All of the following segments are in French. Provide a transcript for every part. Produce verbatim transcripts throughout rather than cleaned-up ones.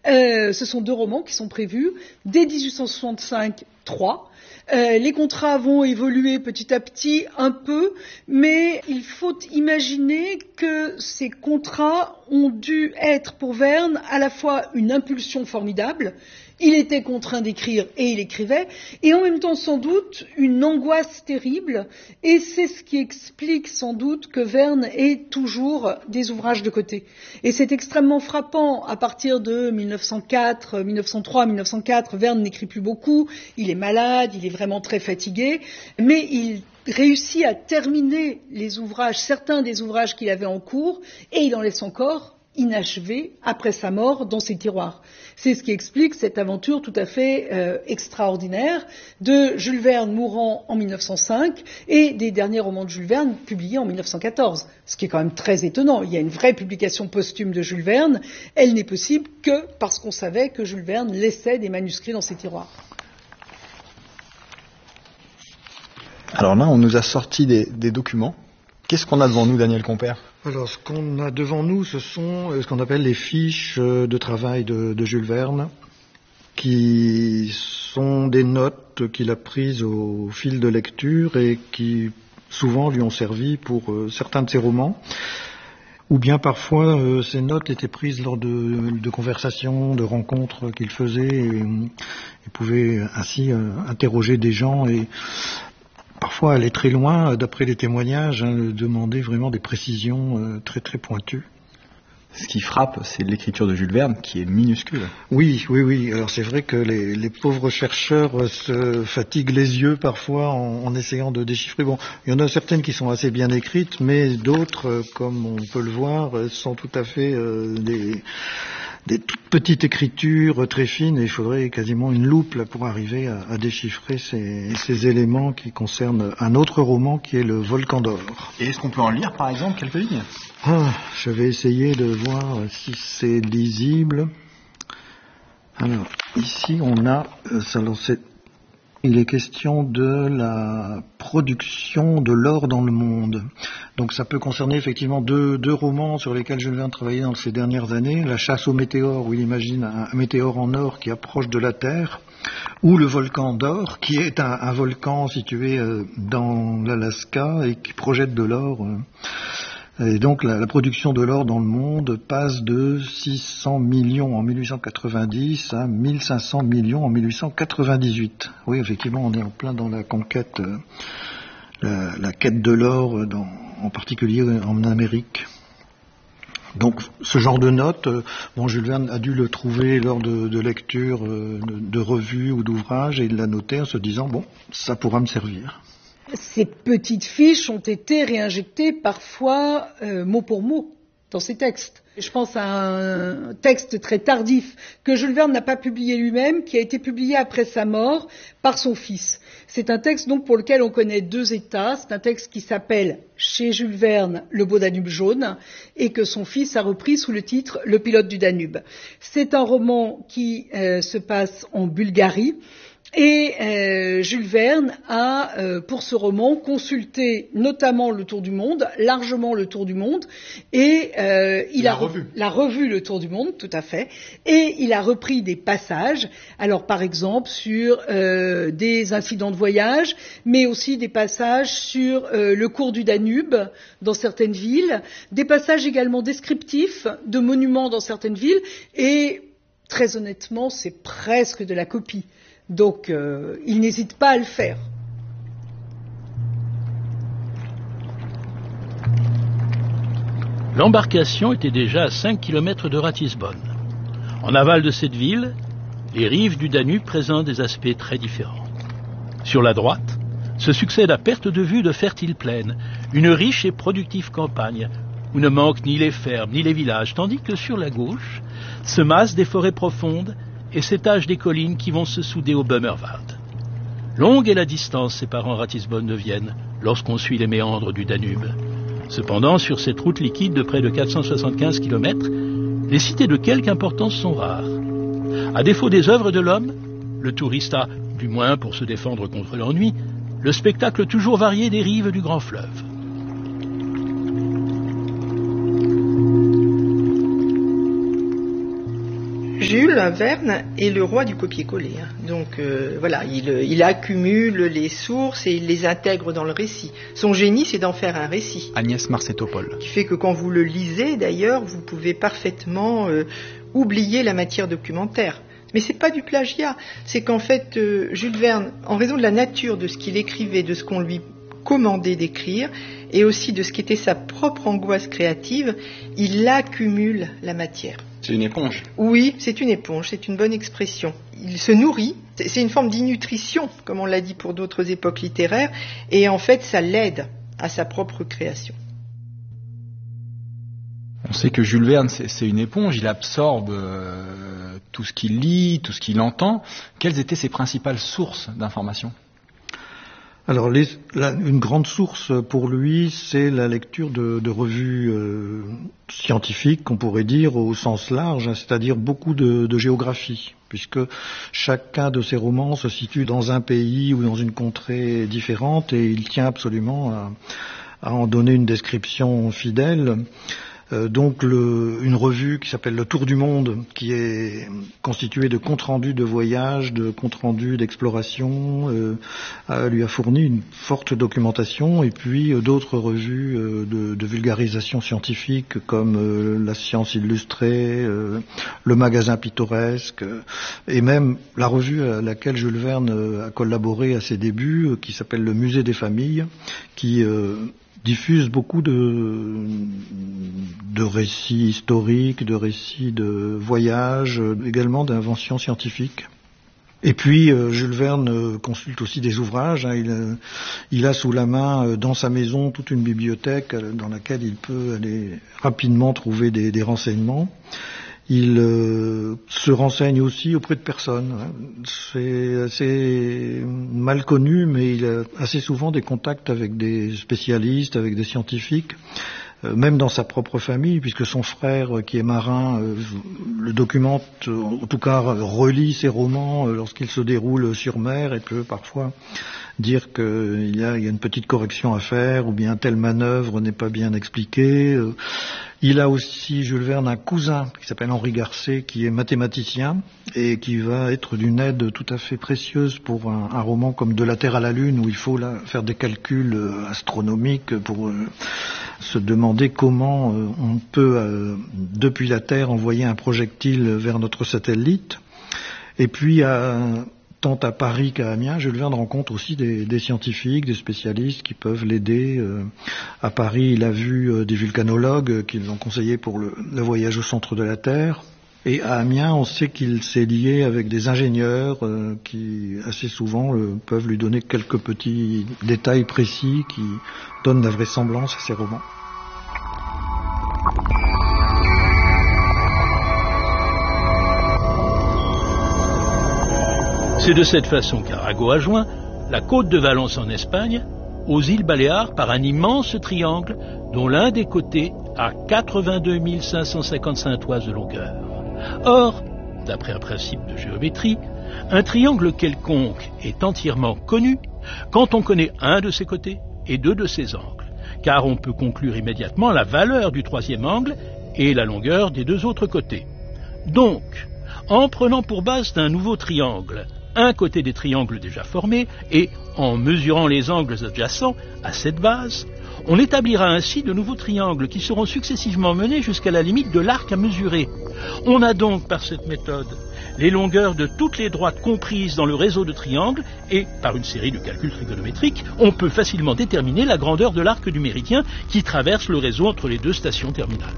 Euh, ce sont deux romans qui sont prévus dès dix-huit cent soixante-cinq, trois. Euh, les contrats vont évoluer petit à petit un peu, mais il faut imaginer que ces contrats ont dû être pour Verne à la fois une impulsion formidable. Il était contraint d'écrire et il écrivait, et en même temps sans doute une angoisse terrible, et c'est ce qui explique sans doute que Verne ait toujours des ouvrages de côté. Et c'est extrêmement frappant, à partir de mille neuf cent quatre, mille neuf cent trois, mille neuf cent quatre, Verne n'écrit plus beaucoup, il est malade, il est vraiment très fatigué, mais il réussit à terminer les ouvrages, certains des ouvrages qu'il avait en cours, et il en laisse encore inachevé après sa mort dans ses tiroirs. C'est ce qui explique cette aventure tout à fait euh, extraordinaire de Jules Verne mourant en mille neuf cent cinq et des derniers romans de Jules Verne publiés en mille neuf cent quatorze. Ce qui est quand même très étonnant. Il y a une vraie publication posthume de Jules Verne. Elle n'est possible que parce qu'on savait que Jules Verne laissait des manuscrits dans ses tiroirs. Alors là, on nous a sorti des, des documents. Qu'est-ce qu'on a devant nous, Daniel Compère ? Alors, ce qu'on a devant nous, ce sont ce qu'on appelle les fiches de travail de, de Jules Verne, qui sont des notes qu'il a prises au fil de lecture et qui souvent lui ont servi pour euh, certains de ses romans. Ou bien parfois, euh, ces notes étaient prises lors de, de conversations, de rencontres qu'il faisait, et il pouvait ainsi euh, interroger des gens et parfois aller très loin, d'après les témoignages, hein, demander vraiment des précisions euh, très très pointues. Ce qui frappe, c'est l'écriture de Jules Verne, qui est minuscule. Oui, oui, oui. Alors c'est vrai que les, les pauvres chercheurs se fatiguent les yeux parfois en, en essayant de déchiffrer. Bon, il y en a certaines qui sont assez bien écrites, mais d'autres, comme on peut le voir, sont tout à fait euh, des... des toutes petites écritures très fines, et il faudrait quasiment une loupe là, pour arriver à, à déchiffrer ces, ces éléments qui concernent un autre roman qui est Le Volcan d'or. Et est-ce qu'on peut en lire, par exemple, quelques lignes ? Ah, je vais essayer de voir si c'est lisible. Alors, ici on a... Euh, ça, alors, c'est, il est question de la production de l'or dans le monde. Donc ça peut concerner effectivement deux, deux romans sur lesquels Jules Verne travaillait dans ces dernières années. La chasse au météore, où il imagine un, un météore en or qui approche de la Terre, ou le volcan d'or, qui est un, un volcan situé euh, dans l'Alaska et qui projette de l'or. Euh, Et donc la, la production de l'or dans le monde passe de six cents millions en mille huit cent quatre-vingt-dix à mille cinq cents millions en mille huit cent quatre-vingt-dix-huit. Oui, effectivement, on est en plein dans la conquête, euh, la, la quête de l'or, dans, en particulier en Amérique. Donc ce genre de notes, euh, bon, Jules Verne a dû le trouver lors de, de lectures, euh, de, de revues ou d'ouvrages, et il l'a noté en se disant, bon, ça pourra me servir. Ces petites fiches ont été réinjectées parfois euh, mot pour mot dans ces textes. Je pense à un texte très tardif que Jules Verne n'a pas publié lui-même, qui a été publié après sa mort par son fils. C'est un texte donc pour lequel on connaît deux états. C'est un texte qui s'appelle chez Jules Verne Le beau Danube jaune et que son fils a repris sous le titre Le pilote du Danube. C'est un roman qui euh, se passe en Bulgarie. Et euh, Jules Verne a, euh, pour ce roman, consulté notamment Le Tour du Monde, largement Le Tour du Monde, et euh, il la a revue. la revue Le Tour du Monde, tout à fait, et il a repris des passages, alors par exemple sur euh, des incidents de voyage, mais aussi des passages sur euh, le cours du Danube dans certaines villes, des passages également descriptifs de monuments dans certaines villes, et très honnêtement, c'est presque de la copie. Donc, euh, il n'hésite pas à le faire. L'embarcation était déjà à cinq kilomètres de Ratisbonne. En aval de cette ville, les rives du Danube présentent des aspects très différents. Sur la droite, se succèdent à perte de vue de fertiles plaines, une riche et productive campagne, où ne manquent ni les fermes ni les villages, tandis que sur la gauche, se massent des forêts profondes et s'étagent des collines qui vont se souder au Böhmerwald. Longue est la distance séparant Ratisbonne de Vienne lorsqu'on suit les méandres du Danube. Cependant, sur cette route liquide de près de quatre cent soixante-quinze kilomètres, les cités de quelque importance sont rares. À défaut des œuvres de l'homme, le touriste a, du moins pour se défendre contre l'ennui, le spectacle toujours varié des rives du grand fleuve. Jules Verne est le roi du copier-coller. Hein. Donc euh, voilà, il, il accumule les sources et il les intègre dans le récit. Son génie, c'est d'en faire un récit. Agnès Marcetto-Paul. Qui fait que quand vous le lisez, d'ailleurs, vous pouvez parfaitement euh, oublier la matière documentaire. Mais c'est pas du plagiat. C'est qu'en fait, euh, Jules Verne, en raison de la nature de ce qu'il écrivait, de ce qu'on lui commandait d'écrire, et aussi de ce qu'était sa propre angoisse créative, il accumule la matière. C'est une éponge. Oui, c'est une éponge, c'est une bonne expression. Il se nourrit, c'est une forme d'innutrition, comme on l'a dit pour d'autres époques littéraires, et en fait, ça l'aide à sa propre création. On sait que Jules Verne, c'est, c'est une éponge, il absorbe euh, tout ce qu'il lit, tout ce qu'il entend. Quelles étaient ses principales sources d'informations ? Alors, les, la, une grande source pour lui, c'est la lecture de, de revues euh, scientifiques, qu'on pourrait dire au sens large, hein, c'est-à-dire beaucoup de, de géographie, puisque chacun de ses romans se situe dans un pays ou dans une contrée différente, et il tient absolument à, à en donner une description fidèle. Euh, donc le, une revue qui s'appelle Le Tour du Monde, qui est constituée de comptes rendus de voyage, de comptes rendus d'exploration, euh, a, lui a fourni une forte documentation, et puis euh, d'autres revues euh, de, de vulgarisation scientifique comme euh, La Science Illustrée, euh, Le Magasin Pittoresque, euh, et même la revue à laquelle Jules Verne euh, a collaboré à ses débuts, euh, qui s'appelle Le Musée des Familles, qui euh, diffuse beaucoup de, de récits historiques, de récits de voyages, également d'inventions scientifiques. Et puis, euh, Jules Verne euh, consulte aussi des ouvrages. Hein, il, euh, il a sous la main, euh, dans sa maison, toute une bibliothèque euh, dans laquelle il peut aller rapidement trouver des, des renseignements. Il euh, se renseigne aussi auprès de personnes. C'est assez mal connu, mais il a assez souvent des contacts avec des spécialistes, avec des scientifiques, euh, même dans sa propre famille, puisque son frère, qui est marin, euh, le documente, en tout cas relit ses romans euh, lorsqu'ils se déroulent sur mer, et peut parfois dire qu'il y a, il y a une petite correction à faire, ou bien telle manœuvre n'est pas bien expliquée. Euh, Il a aussi, Jules Verne, un cousin qui s'appelle Henri Garcet, qui est mathématicien et qui va être d'une aide tout à fait précieuse pour un, un roman comme De la Terre à la Lune, où il faut là faire des calculs euh, astronomiques pour euh, se demander comment euh, on peut, euh, depuis la Terre, envoyer un projectile vers notre satellite. Et puis, à... tant à Paris qu'à Amiens, Jules Verne rencontre aussi des, des scientifiques, des spécialistes qui peuvent l'aider. Euh, à Paris, il a vu euh, des vulcanologues qui l'ont conseillé pour le, le voyage au centre de la Terre. Et à Amiens, on sait qu'il s'est lié avec des ingénieurs euh, qui, assez souvent, euh, peuvent lui donner quelques petits détails précis qui donnent la vraisemblance à ses romans. C'est de cette façon qu'Arago a joint la côte de Valence en Espagne aux îles Baléares par un immense triangle dont l'un des côtés a quatre-vingt-deux mille cinq cent cinquante-cinq toises de longueur. Or, d'après un principe de géométrie, un triangle quelconque est entièrement connu quand on connaît un de ses côtés et deux de ses angles, car on peut conclure immédiatement la valeur du troisième angle et la longueur des deux autres côtés. Donc, en prenant pour base d'un nouveau triangle un côté des triangles déjà formés et en mesurant les angles adjacents à cette base, on établira ainsi de nouveaux triangles qui seront successivement menés jusqu'à la limite de l'arc à mesurer. On a donc par cette méthode les longueurs de toutes les droites comprises dans le réseau de triangles et, par une série de calculs trigonométriques, on peut facilement déterminer la grandeur de l'arc du méridien qui traverse le réseau entre les deux stations terminales.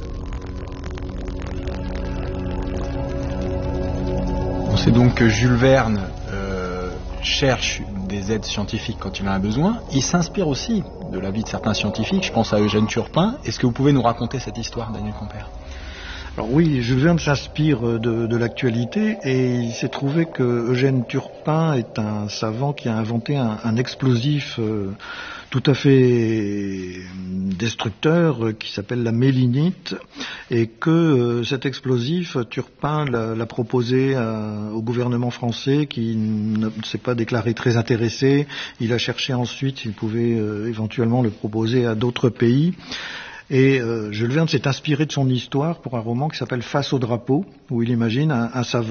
On sait donc que Jules Verne euh, cherche des aides scientifiques quand il en a besoin. Il s'inspire aussi de la vie de certains scientifiques. Je pense à Eugène Turpin. Est-ce que vous pouvez nous raconter cette histoire, Daniel Compère ? Alors oui, Jules Verne s'inspire de, de l'actualité, et il s'est trouvé que Eugène Turpin est un savant qui a inventé un, un explosif euh, tout à fait destructeur euh, qui s'appelle la mélinite, et que euh, cet explosif, Turpin l'a, l'a proposé à, au gouvernement français qui ne s'est pas déclaré très intéressé. Il a cherché ensuite s'il pouvait euh, éventuellement le proposer à d'autres pays. Et euh, Jules Verne s'est inspiré de son histoire pour un roman qui s'appelle Face au drapeau, où il imagine un, un savant